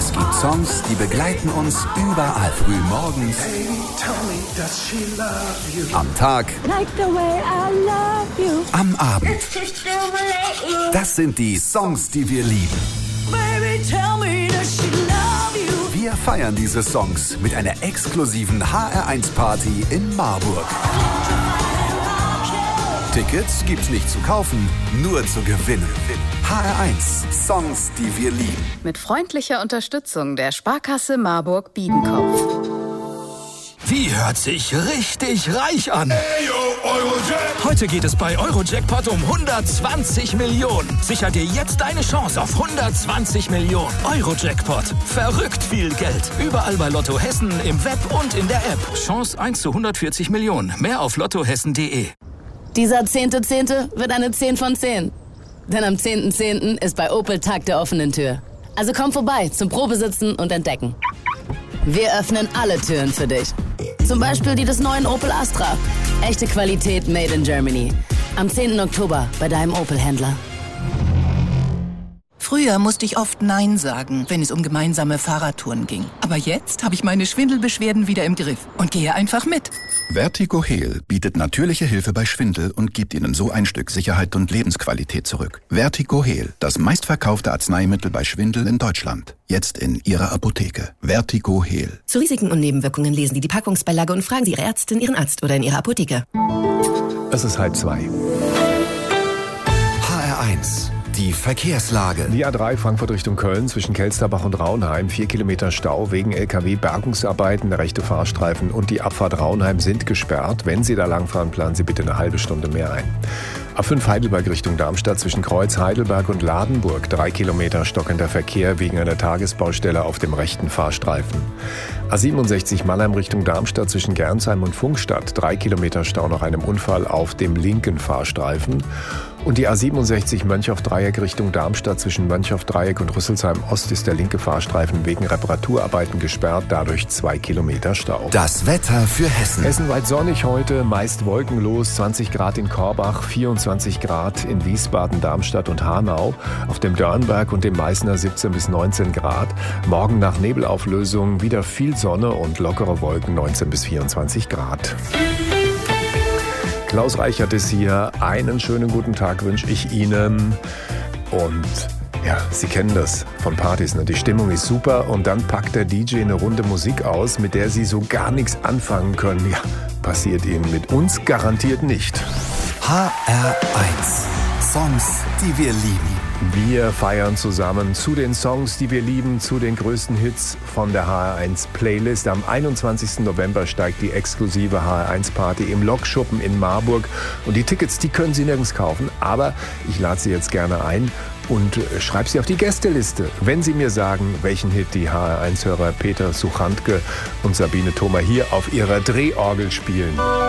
Es gibt Songs, die begleiten uns überall. Früh morgens, am Tag, am Abend. Das sind die Songs, die wir lieben. Wir feiern diese Songs mit einer exklusiven HR1-Party in Marburg. Tickets gibt's nicht zu kaufen, nur zu gewinnen. HR1 Songs, die wir lieben. Mit freundlicher Unterstützung der Sparkasse Marburg-Biedenkopf. Die hört sich richtig reich an. Heute geht es bei Eurojackpot um 120 Millionen. Sicher dir jetzt deine Chance auf 120 Millionen. Eurojackpot. Verrückt viel Geld. Überall bei Lotto Hessen, im Web und in der App. Chance 1 zu 140 Millionen. Mehr auf lottohessen.de. Dieser 10.10. wird eine 10 von 10. Denn am 10.10. ist bei Opel Tag der offenen Tür. Also komm vorbei zum Probesitzen und Entdecken. Wir öffnen alle Türen für dich. Zum Beispiel die des neuen Opel Astra. Echte Qualität made in Germany. Am 10. Oktober bei deinem Opel-Händler. Früher musste ich oft Nein sagen, wenn es um gemeinsame Fahrradtouren ging. Aber jetzt habe ich meine Schwindelbeschwerden wieder im Griff und gehe einfach mit. Vertigo Heal bietet natürliche Hilfe bei Schwindel und gibt Ihnen so ein Stück Sicherheit und Lebensqualität zurück. Vertigo Heal, das meistverkaufte Arzneimittel bei Schwindel in Deutschland. Jetzt in Ihrer Apotheke. Vertigo Heal. Zu Risiken und Nebenwirkungen lesen Sie die Packungsbeilage und fragen Sie Ihre Ärztin, Ihren Arzt oder in Ihrer Apotheke. Es ist 1:30. HR1, die Verkehrslage. Die A3 Frankfurt Richtung Köln zwischen Kelsterbach und Raunheim. 4 Kilometer Stau wegen LKW-Bergungsarbeiten. Der rechte Fahrstreifen und die Abfahrt Raunheim sind gesperrt. Wenn Sie da langfahren, planen Sie bitte eine halbe Stunde mehr ein. A5 Heidelberg Richtung Darmstadt zwischen Kreuz, Heidelberg und Ladenburg. 3 Kilometer stockender Verkehr wegen einer Tagesbaustelle auf dem rechten Fahrstreifen. A67 Mannheim Richtung Darmstadt zwischen Gernsheim und Funkstadt. 3 Kilometer Stau nach einem Unfall auf dem linken Fahrstreifen. Und die A67 Mönchhoff-Dreieck Richtung Darmstadt zwischen Mönchhoff-Dreieck und Rüsselsheim-Ost ist der linke Fahrstreifen wegen Reparaturarbeiten gesperrt, dadurch 2 Kilometer Stau. Das Wetter für Hessen. Hessenweit sonnig heute, meist wolkenlos, 20 Grad in Korbach, 24 Grad in Wiesbaden, Darmstadt und Hanau, auf dem Dörnberg und dem Meißner 17 bis 19 Grad. Morgen nach Nebelauflösung wieder viel Sonne und lockere Wolken, 19 bis 24 Grad. Klaus Reichert ist hier. Einen schönen guten Tag wünsche ich Ihnen. Und ja, Sie kennen das von Partys, ne? Die Stimmung ist super und dann packt der DJ eine Runde Musik aus, mit der Sie so gar nichts anfangen können. Ja, passiert Ihnen mit uns garantiert nicht. HR1, Songs, die wir lieben. Wir feiern zusammen zu den Songs, die wir lieben, zu den größten Hits von der HR1 Playlist. Am 21. November steigt die exklusive HR1 Party im Lokschuppen in Marburg. Und die Tickets, die können Sie nirgends kaufen. Aber ich lade Sie jetzt gerne ein und schreibe Sie auf die Gästeliste. Wenn Sie mir sagen, welchen Hit die HR1-Hörer Peter Suchantke und Sabine Thoma hier auf ihrer Drehorgel spielen.